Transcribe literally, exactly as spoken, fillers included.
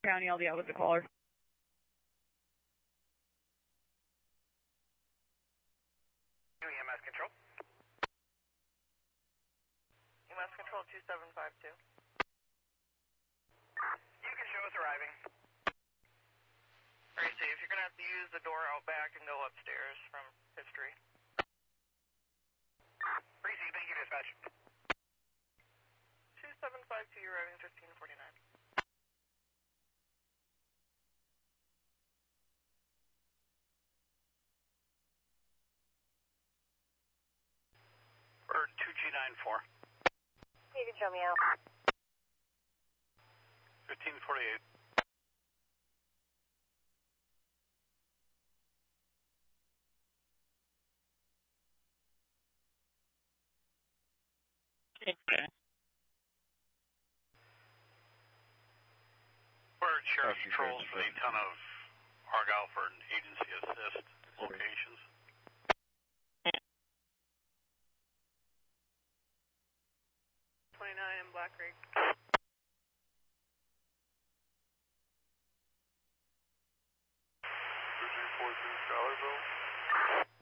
County L D L with the caller. E M S control. E M S control two seven five two. You can show us arriving. Very safe. You're going to have to use the door out back and go upstairs from history. Breezy, thank you, dispatch. two seven five two, you're arriving fifteen forty-nine. Bird two G nine four. You can show me out. fifteen forty-eight. Okay. Bird Sheriff patrols for the town of Argyle for an agency assist locations. twenty-nine Black Creek. thirteen fourteen Scholarville.